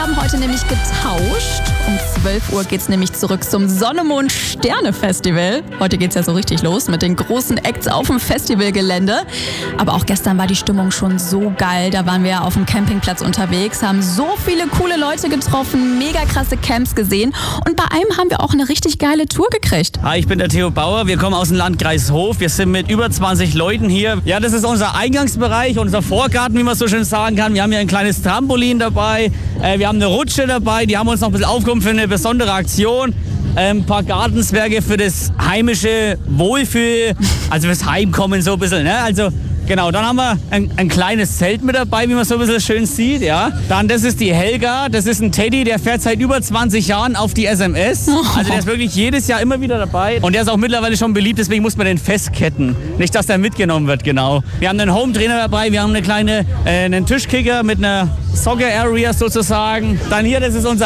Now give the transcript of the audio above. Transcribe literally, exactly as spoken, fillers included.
haben heute nämlich getauscht. Um zwölf Uhr geht's nämlich zurück zum Sonne-Mond-Sterne-Festival. Heute geht's ja so richtig los mit den großen Acts auf dem Festivalgelände. Aber auch gestern war die Stimmung schon so geil. Da waren wir auf dem Campingplatz unterwegs, haben so viele coole Leute getroffen, mega krasse Camps gesehen. Und bei einem haben wir auch eine richtig geile Tour gekriegt. Hi, ich bin der Theo Bauer. Wir kommen aus dem Landkreis Hof. Wir sind mit über zwanzig Leuten hier. Ja, das ist unser Eingangsbereich, unser Vorgarten, wie man so schön sagen kann. Wir haben hier ein kleines Trampolin dabei. Äh, wir haben eine Rutsche dabei. Die haben uns noch ein bisschen aufgehoben für eine besondere Aktion. Ein ähm, paar Gartenzwerge für das heimische Wohlfühl, also fürs Heimkommen so ein bisschen. Ne? Also genau, dann haben wir ein, ein kleines Zelt mit dabei, wie man so ein bisschen schön sieht. Ja. Dann, das ist die Helga, das ist ein Teddy, der fährt seit über zwanzig Jahren auf die S M S. Also der ist wirklich jedes Jahr immer wieder dabei. Und der ist auch mittlerweile schon beliebt, deswegen muss man den festketten. Nicht, dass der mitgenommen wird, genau. Wir haben einen Home-Trainer dabei, wir haben eine kleine, äh, einen Tischkicker mit einer Soccer-Area sozusagen. Dann hier, das ist unser